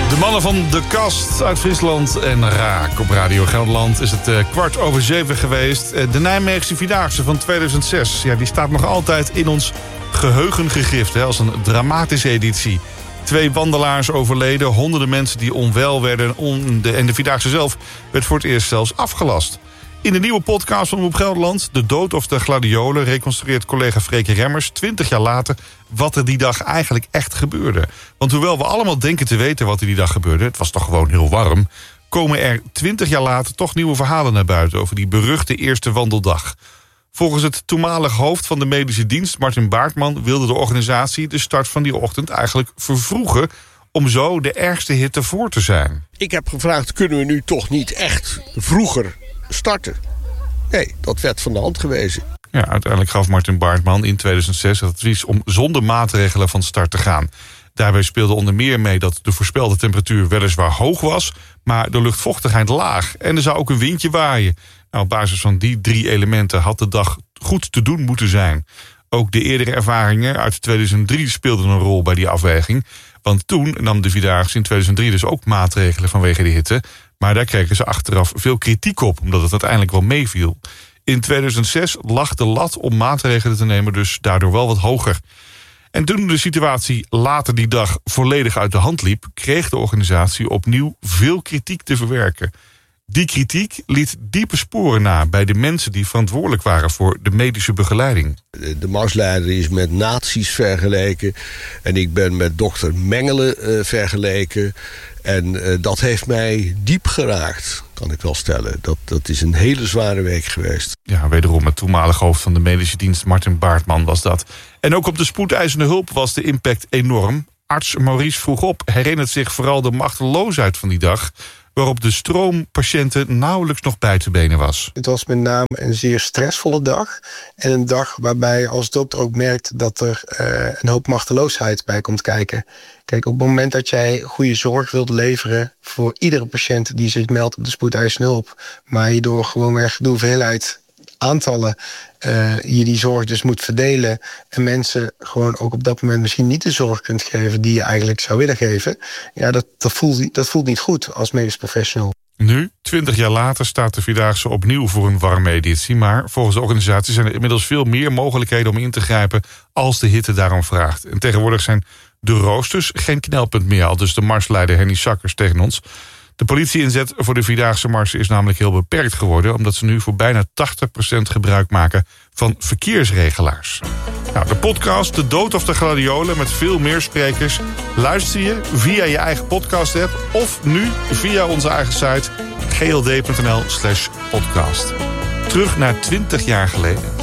De mannen van De Kast uit Friesland en Raak. Op Radio Gelderland is het 6:15 geweest. De Nijmeegse Vierdaagse van 2006. Ja, die staat nog altijd in ons geheugen gegrift, hè, als een dramatische editie. 2 wandelaars overleden, honderden mensen die onwel werden en de Vierdaagse zelf werd voor het eerst zelfs afgelast. In de nieuwe podcast van Omroep Gelderland, De Dood of de Gladiolen, reconstrueert collega Freke Remmers 20 jaar later wat er die dag eigenlijk echt gebeurde. Want hoewel we allemaal denken te weten wat er die dag gebeurde, het was toch gewoon heel warm, komen er 20 jaar later toch nieuwe verhalen naar buiten over die beruchte eerste wandeldag. Volgens het toenmalig hoofd van de medische dienst, Martin Baartman, wilde de organisatie de start van die ochtend eigenlijk vervroegen om zo de ergste hitte voor te zijn. Ik heb gevraagd, kunnen we nu toch niet echt vroeger starten? Nee, dat werd van de hand gewezen. Ja, uiteindelijk gaf Martin Baartman in 2006 het advies om zonder maatregelen van start te gaan. Daarbij speelde onder meer mee dat de voorspelde temperatuur weliswaar hoog was, maar de luchtvochtigheid laag. En er zou ook een windje waaien. Nou, op basis van die 3 elementen had de dag goed te doen moeten zijn. Ook de eerdere ervaringen uit 2003 speelden een rol bij die afweging. Want toen nam de Vierdaagse in 2003 dus ook maatregelen vanwege de hitte. Maar daar kregen ze achteraf veel kritiek op, omdat het uiteindelijk wel meeviel. In 2006 lag de lat om maatregelen te nemen dus daardoor wel wat hoger. En toen de situatie later die dag volledig uit de hand liep, kreeg de organisatie opnieuw veel kritiek te verwerken. Die kritiek liet diepe sporen na bij de mensen die verantwoordelijk waren voor de medische begeleiding. De marsleider is met nazi's vergeleken en ik ben met dokter Mengele vergeleken. En dat heeft mij diep geraakt, kan ik wel stellen. Dat is een hele zware week geweest. Ja, wederom het toenmalig hoofd van de medische dienst Martin Baartman was dat. En ook op de spoedeisende hulp was de impact enorm. Arts Maurice Vroegop herinnert zich vooral de machteloosheid van die dag, waarop de stroompatiënten nauwelijks nog bij te benen was. Het was met name een zeer stressvolle dag. En een dag waarbij je als dokter ook merkt dat er een hoop machteloosheid bij komt kijken. Kijk, op het moment dat jij goede zorg wilt leveren voor iedere patiënt die zich meldt op de spoedeisende hulp, maar je door gewoonweg de hoeveelheid aantallen je die zorg dus moet verdelen en mensen gewoon ook op dat moment misschien niet de zorg kunt geven die je eigenlijk zou willen geven, ja, dat voelt niet goed als medisch professional. Nu, 20 jaar later, staat de Vierdaagse opnieuw voor een warme editie, maar volgens de organisatie zijn er inmiddels veel meer mogelijkheden om in te grijpen als de hitte daarom vraagt. En tegenwoordig zijn de roosters geen knelpunt meer, al dus de marsleider Henny Sakkers tegen ons. De politie-inzet voor de Vierdaagse mars is namelijk heel beperkt geworden, omdat ze nu voor bijna 80% gebruik maken van verkeersregelaars. Nou, de podcast De Dood of de Gladiolen met veel meer sprekers luister je via je eigen podcast-app of nu via onze eigen site gld.nl/podcast. Terug naar 20 jaar geleden.